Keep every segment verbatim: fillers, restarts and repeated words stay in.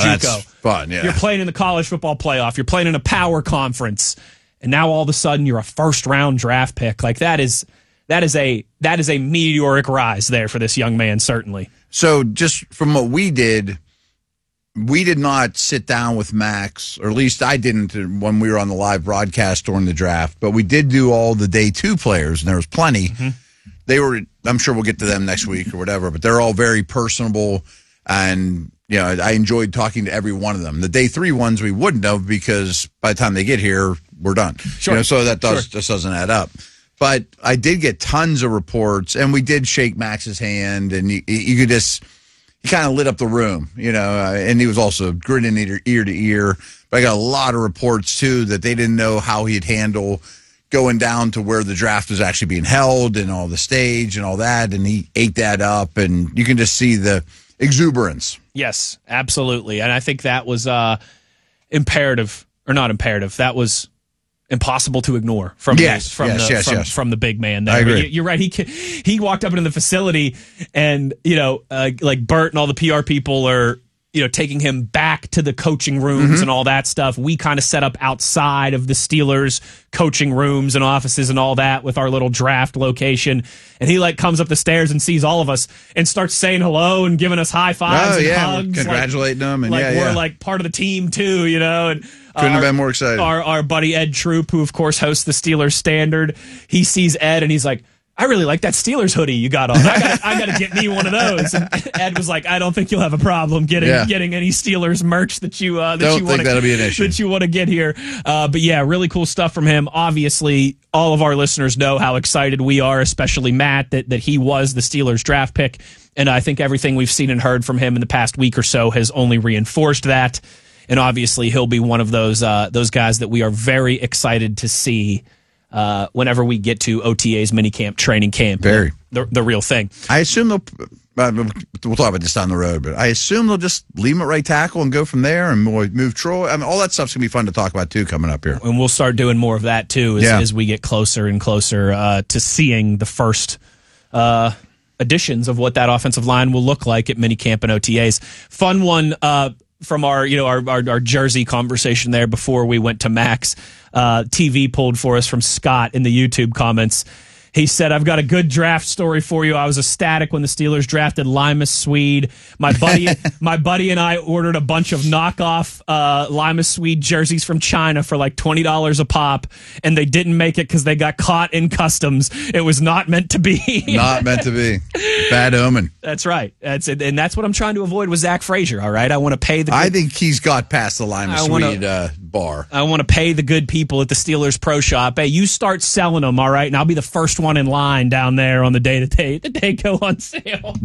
JUCO. That's fun, yeah. You're playing in the college football playoff. You're playing in a power conference. And now all of a sudden you're a first-round draft pick. Like, that is that is a that is a meteoric rise there for this young man, certainly. So just from what we did, we did not sit down with Max, or at least I didn't when we were on the live broadcast during the draft, but we did do all the day two players, and there was plenty. Mm-hmm. They were, I'm sure we'll get to them next week or whatever, but they're all very personable, and you know, I enjoyed talking to every one of them. The day three ones we wouldn't have, because by the time they get here, we're done. Sure. You know, so that does sure. just doesn't add up. But I did get tons of reports, and we did shake Max's hand, and you, you could just, he kind of lit up the room, you know, uh, and he was also grinning ear, ear to ear. But I got a lot of reports, too, that they didn't know how he'd handle going down to where the draft was actually being held and all the stage and all that, and he ate that up, and you can just see the exuberance. Yes, absolutely. And I think that was uh, imperative, or not imperative, that was impossible to ignore from yes, the, from, yes, the, yes, from, yes. from the big man there. I agree. You're right. He he walked up into the facility, and you know, uh, like Bert and all the P R people are, you know, taking him back to the coaching rooms mm-hmm. and all that stuff. We kind of set up outside of the Steelers coaching rooms and offices and all that with our little draft location. And he like comes up the stairs and sees all of us and starts saying hello and giving us high fives oh, and yeah. hugs. Congratulating like, them. And like yeah, we're yeah. like part of the team too, you know, and couldn't uh, have been more excited. Our, our buddy Ed Troop, who of course hosts the Steelers Standard, he sees Ed and he's like, I really like that Steelers hoodie you got on. I got I got to get me one of those. And Ed was like, I don't think you'll have a problem getting yeah. getting any Steelers merch that you uh, that don't you think wanna, that'll be an issue. that you want to get here. Uh, but yeah, really cool stuff from him. Obviously, all of our listeners know how excited we are, especially Matt, that that he was the Steelers draft pick, and I think everything we've seen and heard from him in the past week or so has only reinforced that. And obviously, he'll be one of those uh, those guys that we are very excited to see. Uh, whenever we get to O T As, minicamp, training camp, very the, the real thing. I assume they'll. Uh, we'll talk about this down the road, but I assume they'll just leave him at right tackle and go from there, and move Troy. I mean, all that stuff's gonna be fun to talk about too coming up here. And we'll start doing more of that too as, yeah. as we get closer and closer uh, to seeing the first uh, editions of what that offensive line will look like at minicamp and O T As. Fun one. Uh, From our, you know, our, our our jersey conversation there before we went to Max, uh, T V pulled for us from Scott in the YouTube comments. He said, I've got a good draft story for you. I was ecstatic when the Steelers drafted Limas Swede. My buddy my buddy and I ordered a bunch of knockoff uh, Limas Swede jerseys from China for like twenty dollars a pop, and they didn't make it because they got caught in customs. It was not meant to be. Not meant to be. Bad omen. That's right. That's it. And that's what I'm trying to avoid with Zach Frazier, all right? I want to pay the... I think he's got past the Limas Swede wanna, uh, bar. I want to pay the good people at the Steelers Pro Shop. Hey, you start selling them, all right? And I'll be the first one in line down there on the day that they, that they go on sale.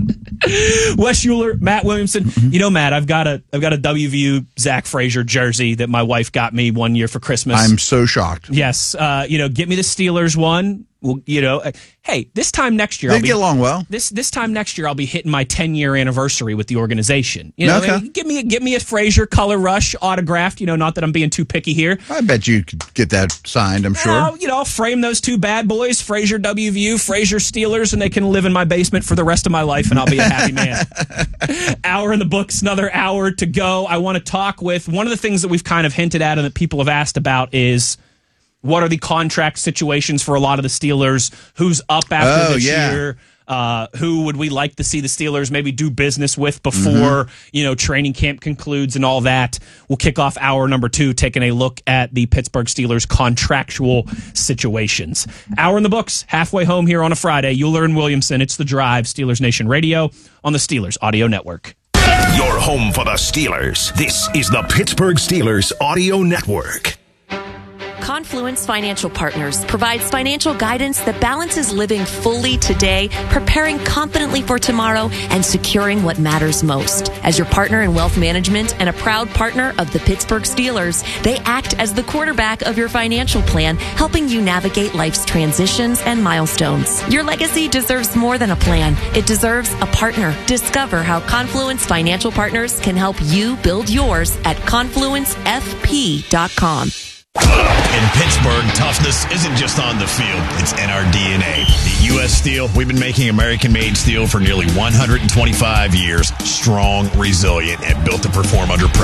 Wes Euler, Matt Williamson. Mm-hmm. You know, Matt, I've got a I've got a W V U Zach Frazier jersey that my wife got me one year for Christmas. I'm so shocked. Yes. Uh, you know, get me the Steelers one. Well, you know, uh, hey, this time next year, they I'll be, get along well. This this time next year, I'll be hitting my ten year anniversary with the organization. You know, okay. I mean, give me give me a Frazier Color Rush autographed. You know, not that I'm being too picky here. I bet you could get that signed. I'm sure. Uh, you know, I'll frame those two bad boys, Frazier W V U, Frazier Steelers, and they can live in my basement for the rest of my life, and I'll be a happy man. Hour in the books, another hour to go. I want to talk with one of the things that we've kind of hinted at and that people have asked about is, what are the contract situations for a lot of the Steelers? Who's up after oh, this yeah. year? Uh, who would we like to see the Steelers maybe do business with before, mm-hmm. you know, training camp concludes and all that? We'll kick off hour number two, taking a look at the Pittsburgh Steelers contractual situations. Hour in the books, halfway home here on a Friday. Euler and Williamson, it's The Drive, Steelers Nation Radio on the Steelers Audio Network. Your home for the Steelers. This is the Pittsburgh Steelers Audio Network. Confluence Financial Partners provides financial guidance that balances living fully today, preparing confidently for tomorrow, and securing what matters most. As your partner in wealth management and a proud partner of the Pittsburgh Steelers, they act as the quarterback of your financial plan, helping you navigate life's transitions and milestones. Your legacy deserves more than a plan. It deserves a partner. Discover how Confluence Financial Partners can help you build yours at confluence f p dot com. In Pittsburgh, toughness isn't just on the field, it's in our D N A. At U S Steel, we've been making American-made steel for nearly one hundred twenty-five years, strong, resilient, and built to perform under pressure.